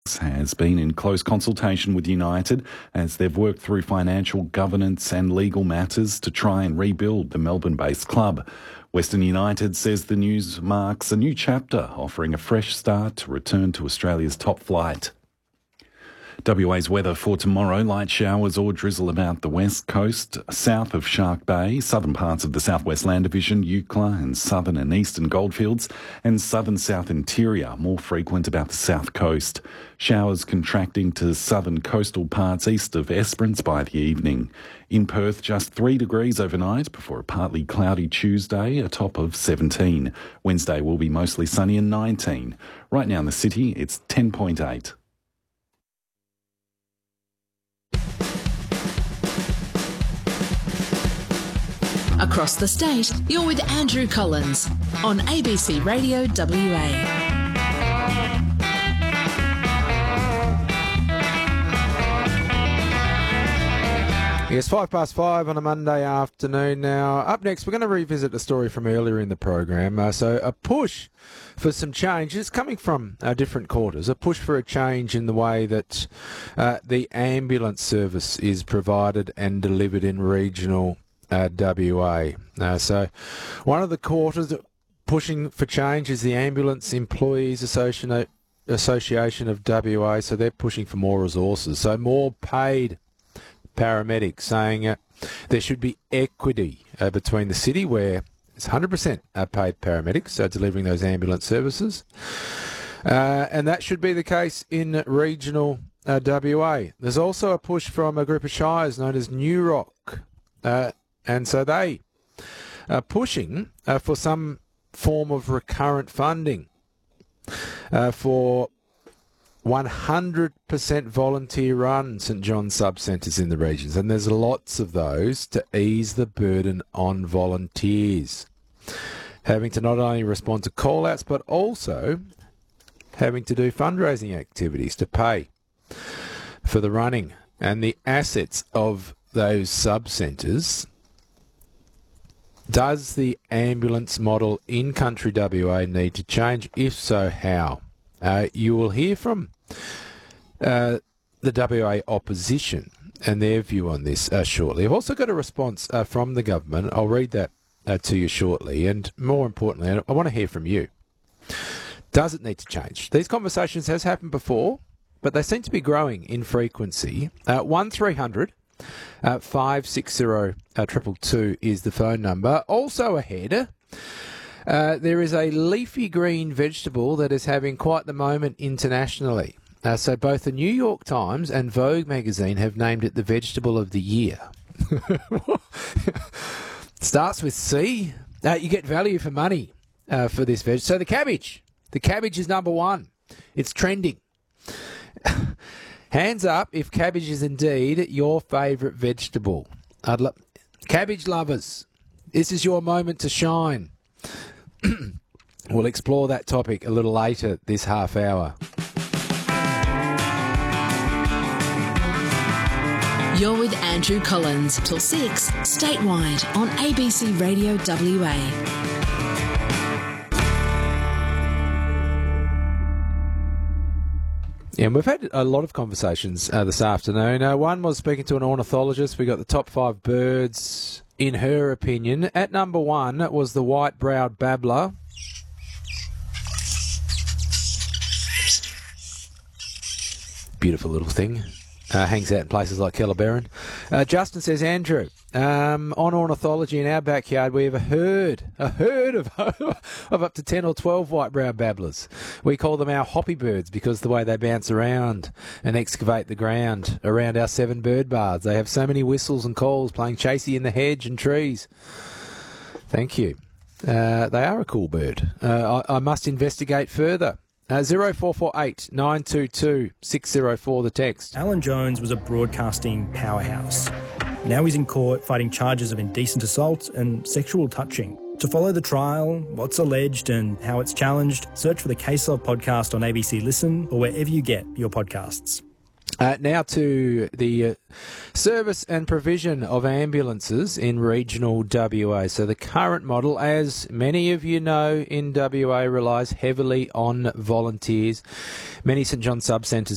has been in close consultation with United as they've worked through financial, governance and legal matters to try and rebuild the Melbourne-based club. Western United says the news marks a new chapter, offering a fresh start to return to Australia's top flight. WA's weather for tomorrow: light showers or drizzle about the west coast, south of Shark Bay, southern parts of the southwest land division, Eucla and southern and eastern goldfields, and southern south interior, more frequent about the south coast. Showers contracting to southern coastal parts east of Esperance by the evening. In Perth, just 3 degrees overnight before a partly cloudy Tuesday, a top of 17. Wednesday will be mostly sunny and 19. Right now in the city, it's 10.8. Across the state, you're with Andrew Collins on ABC Radio WA. Yes, 5:05 on a Monday afternoon now. Up next, we're going to revisit a story from earlier in the program. So a push for some change. It's coming from different quarters. A push for a change in the way that the ambulance service is provided and delivered in regional WA. So one of the quarters pushing for change is the Ambulance Employees Association of WA. So they're pushing for more resources, so more paid paramedics, saying there should be equity between the city, where it's 100% paid paramedics delivering those ambulance services, and that should be the case in regional WA. There's also a push from a group of shires known as New Rock, and so they are pushing for some form of recurrent funding for 100% volunteer-run St John sub-centres in the regions, and there's lots of those, to ease the burden on volunteers, having to not only respond to call-outs but also having to do fundraising activities to pay for the running and the assets of those sub-centres. Does the ambulance model in country WA need to change? If so, how? You will hear from the WA opposition and their view on this shortly. I've also got a response from the government. I'll read that to you shortly. And more importantly, I want to hear from you. Does it need to change? These conversations has happened before, but they seem to be growing in frequency. 1300 560 222 is the phone number. Also ahead, there is a leafy green vegetable that is having quite the moment internationally. So both the New York Times and Vogue magazine have named it the Vegetable of the Year. Starts with C. You get value for money for this vegetable. So the cabbage. The cabbage is number one. It's trending. Hands up if cabbage is indeed your favourite vegetable. Cabbage lovers, this is your moment to shine. We'll explore that topic a little later this half hour. You're with Andrew Collins till 6 statewide on ABC Radio WA. Yeah, and we've had a lot of conversations this afternoon. One was speaking to an ornithologist. We got the top 5 birds in her opinion. At number 1 was the white-browed babbler. Beautiful little thing. Hangs out in places like Kellerberrin. Justin says, Andrew, on ornithology in our backyard, we have a herd of up to 10 or 12 white-browed babblers. We call them our hoppy birds because the way they bounce around and excavate the ground around our 7 bird baths. They have so many whistles and calls, playing chasey in the hedge and trees. Thank you. They are a cool bird. I must investigate further. 0448 922 604, the text. Alan Jones was a broadcasting powerhouse. Now he's in court fighting charges of indecent assault and sexual touching. To follow the trial, what's alleged and how it's challenged, search for the Case Of podcast on ABC Listen or wherever you get your podcasts. Now to the service and provision of ambulances in regional WA. So the current model, as many of you know, in WA relies heavily on volunteers. Many St John sub-centres